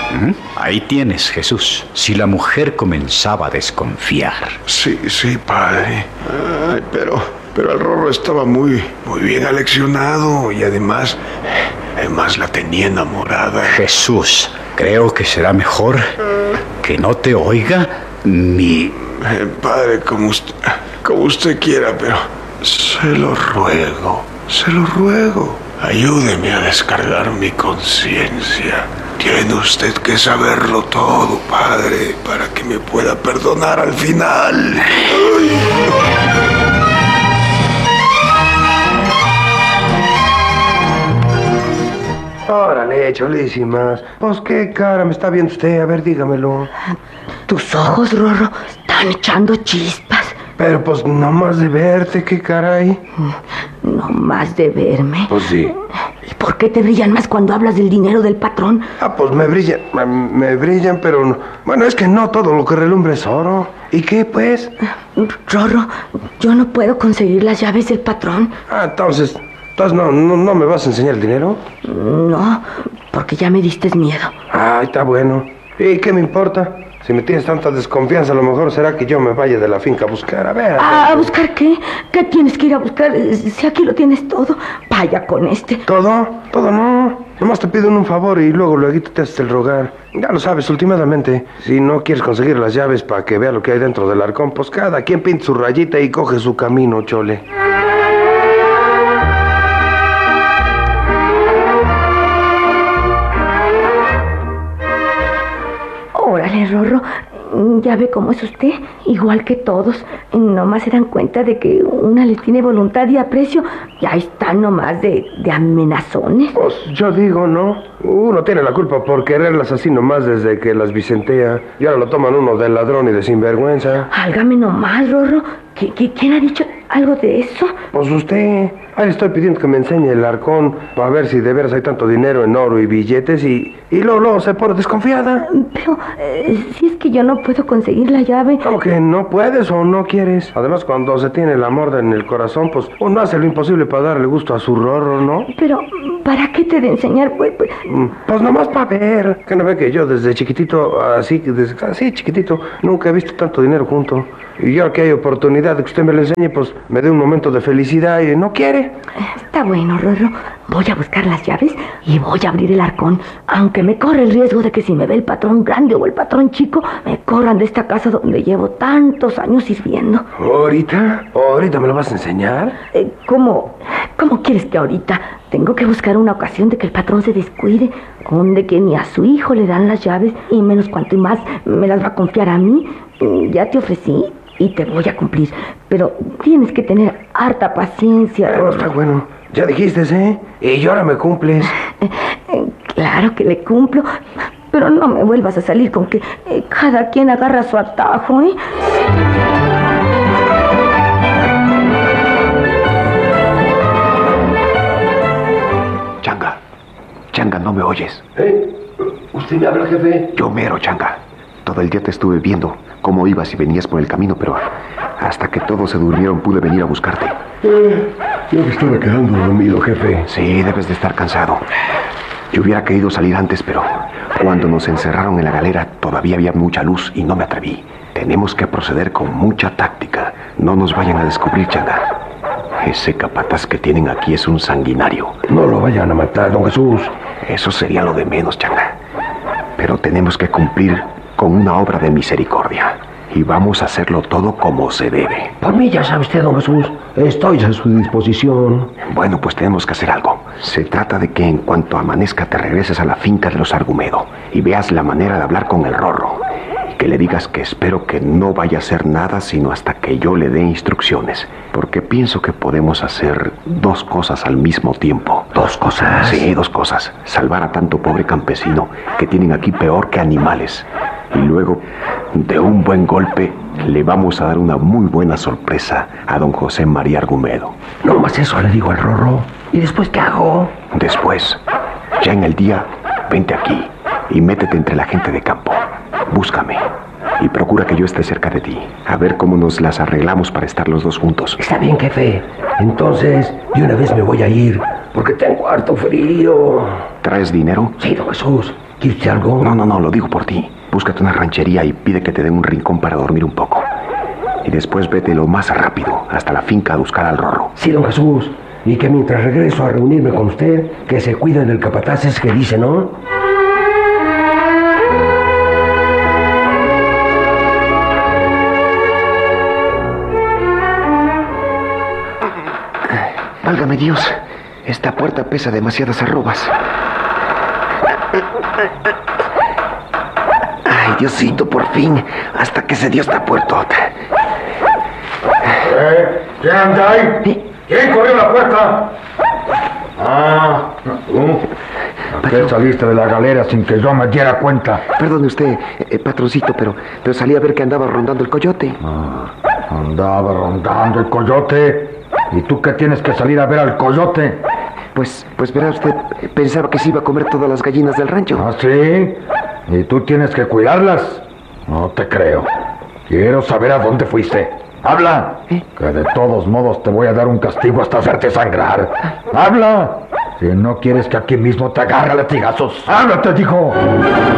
Ahí tienes, Jesús. Si la mujer comenzaba a desconfiar. Sí, padre. Ay, pero el Rorro estaba muy bien aleccionado y además la tenía enamorada. Jesús, creo que será mejor que no te oiga ni... Padre, como usted quiera, pero se lo ruego. Ayúdeme a descargar mi conciencia. Tiene usted que saberlo todo, padre, para que me pueda perdonar al final. Ay. Órale, cholísimas. Pues qué cara me está viendo usted, a ver, dígamelo. Tus ojos, Rorro, están echando chispas. Pero pues no más de verte, qué caray. No más de verme. Pues sí. ¿Y por qué te brillan más cuando hablas del dinero del patrón? Pues me brillan, pero no. Bueno, es que no todo lo que relumbra es oro. ¿Y qué, pues? Rorro, yo no puedo conseguir las llaves del patrón. Entonces no me vas a enseñar el dinero. No, porque ya me diste miedo. Está bueno. ¿Y qué me importa? Si me tienes tanta desconfianza, a lo mejor será que yo me vaya de la finca a buscar. A ver. ¿A buscar qué? ¿Qué tienes que ir a buscar? Si aquí lo tienes todo. Vaya con este. ¿Todo? Todo no. Nomás te pido un favor y luego te haces el rogar. Ya lo sabes, últimamente. Si no quieres conseguir las llaves para que vea lo que hay dentro del arcón, pues cada quien pinta su rayita y coge su camino, chole. Órale, Rorro, ya ve cómo es usted, igual que todos. Nomás se dan cuenta de que una les tiene voluntad y aprecio, y ahí están nomás de amenazones. Pues yo digo, ¿no? Uno tiene la culpa por quererlas así nomás desde que las vicentea, y ahora lo toman uno de ladrón y de sinvergüenza. Álgame nomás, Rorro. ¿Quién ha dicho algo de eso? Pues usted. Ahí le estoy pidiendo que me enseñe el arcón para ver si de veras hay tanto dinero en oro y billetes y luego se pone desconfiada. Pero si es que yo no puedo conseguir la llave. ¿Cómo que no puedes o no quieres? Además, cuando se tiene el amor en el corazón, pues uno hace lo imposible para darle gusto a su Rorro, ¿no? Pero, ¿para qué te de enseñar? Pues nomás para ver. Que no ve que yo desde chiquitito, así chiquitito, nunca he visto tanto dinero junto. Y yo que hay oportunidad de que usted me lo enseñe, pues me dé un momento de felicidad y no quiere. Está bueno, Rorro. Voy a buscar las llaves y voy a abrir el arcón. Aunque me corre el riesgo de que si me ve el patrón grande o el patrón chico, me corran de esta casa donde llevo tantos años sirviendo. ¿Ahorita me lo vas a enseñar? ¿Cómo quieres que ahorita? Tengo que buscar una ocasión de que el patrón se descuide, donde que ni a su hijo le dan las llaves, y menos cuanto más me las va a confiar a mí. Ya te ofrecí y te voy a cumplir, pero tienes que tener harta paciencia. Está bueno, ya dijiste, ¿eh? Y ahora me cumples. Claro que le cumplo, pero no me vuelvas a salir con que cada quien agarra su atajo, ¿eh? Changa, ¿no me oyes? ¿Usted me habla, jefe? Yo mero, Changa. Todo el día te estuve viendo cómo ibas y venías por el camino, pero hasta que todos se durmieron pude venir a buscarte. Yo me estaba quedando dormido, jefe. Sí, debes de estar cansado. Yo hubiera querido salir antes, pero cuando nos encerraron en la galera todavía había mucha luz y no me atreví. Tenemos que proceder con mucha táctica. No nos vayan a descubrir, Changa. Ese capataz que tienen aquí es un sanguinario. No lo vayan a matar, don Jesús. Eso sería lo de menos, Changa. Pero tenemos que cumplir con una obra de misericordia. Y vamos a hacerlo todo como se debe. Por mí ya sabe usted, don Jesús. Estoy a su disposición. Bueno, pues tenemos que hacer algo. Se trata de que en cuanto amanezca te regreses a la finca de los Argumedo y veas la manera de hablar con el Rorro. Que le digas que espero que no vaya a hacer nada sino hasta que yo le dé instrucciones. Porque pienso que podemos hacer dos cosas al mismo tiempo. ¿Dos cosas? Sí, dos cosas. Salvar a tanto pobre campesino que tienen aquí peor que animales. Y luego, de un buen golpe, le vamos a dar una muy buena sorpresa a don José María Argumedo. No más eso le digo al Rorro. ¿Y después qué hago? Después, ya en el día, vente aquí y métete entre la gente de campo. Búscame y procura que yo esté cerca de ti. A ver cómo nos las arreglamos para estar los dos juntos. Está bien, jefe. Entonces, de una vez me voy a ir, porque tengo harto frío. ¿Traes dinero? Sí, don Jesús. ¿Quieres algo? No, lo digo por ti. Búscate una ranchería y pide que te den un rincón para dormir un poco. Y después vete lo más rápido hasta la finca a buscar al Rorro. Sí, don Jesús. Y que mientras regreso a reunirme con usted, que se cuide del capataz ese que dice, ¿no? Válgame Dios, esta puerta pesa demasiadas arrobas. Ay, Diosito, por fin, hasta que se dio esta puertota. ¿Quién anda ahí? ¿Quién corrió la puerta? Tú. ¿A qué saliste de la galera sin que yo me diera cuenta? Perdone usted, patroncito, pero salí a ver que andaba rondando el coyote. Andaba rondando el coyote. ¿Y tú qué tienes que salir a ver al coyote? Pues verá usted, pensaba que se iba a comer todas las gallinas del rancho. ¿Ah, sí? ¿Y tú tienes que cuidarlas? No te creo. Quiero saber a dónde fuiste. ¡Habla! Que de todos modos te voy a dar un castigo hasta hacerte sangrar. ¡Habla! Si no quieres que aquí mismo te agarre a latigazos. ¡Habla, te digo!